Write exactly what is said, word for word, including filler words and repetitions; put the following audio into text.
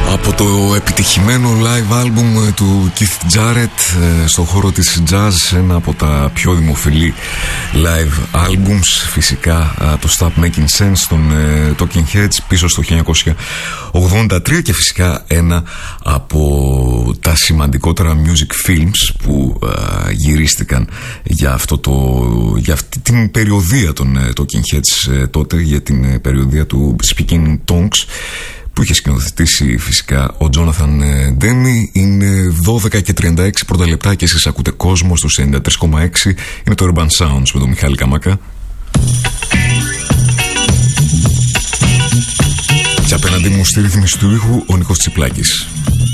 Από το επιτυχημένο live album του Keith Jarrett στον χώρο της jazz, ένα από τα πιο δημοφιλή live albums, φυσικά το Stop Making Sense των Talking Heads πίσω στο χίλια εννιακόσια ογδόντα τρία, και φυσικά ένα από τα σημαντικότερα music films που γυρίστηκαν για, αυτό το, για αυτή την περιοδία των Talking Heads τότε, για την περιοδία του Speaking Tongues, που είχε σκηνοθετήσει φυσικά ο Τζόναθαν Ντέμι. Είναι δώδεκα και τριάντα έξι πρώτα λεπτά και εσείς ακούτε κόσμο στους ενενήντα τρία κόμμα έξι. Είναι το Urban Sounds με τον Μιχάλη Καμάκα. Και απέναντι μου στη ρύθμιση του ήχου ο Νίκος Τσιπλάκης.